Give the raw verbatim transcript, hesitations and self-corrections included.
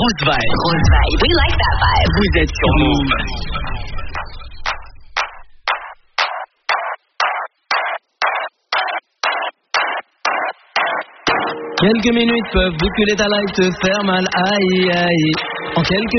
Rose Vibe. Rose Vibe. We like that vibe. Vous êtes sur Move. Quelques minutes peuvent bousculer ta life, te faire mal, aïe aïe. En quelques